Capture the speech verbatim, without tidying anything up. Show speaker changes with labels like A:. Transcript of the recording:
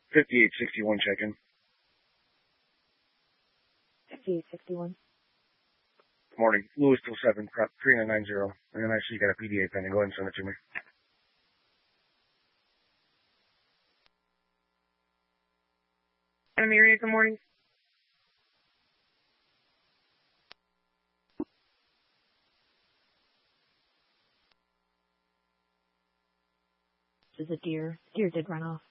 A: fifty-eight sixty-one check-in.
B: fifty-eight sixty-one.
A: Good morning. Louis till seven, prep three nine nine zero. And then I see you got a P D A pending. Go ahead and send it to me.
B: Amelia, good morning. This is a deer. Deer did run off.